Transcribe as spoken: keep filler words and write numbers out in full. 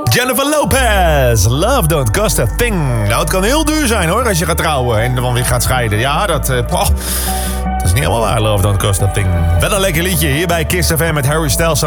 Jennifer Lopez, Love Don't Cost a Thing. Nou, het kan heel duur zijn hoor, als je gaat trouwen en dan weer gaat scheiden. Ja, dat, uh, oh, dat is niet helemaal waar, Love Don't Cost a Thing. Wel een lekker liedje hier bij Kiss F M met Harry Styles.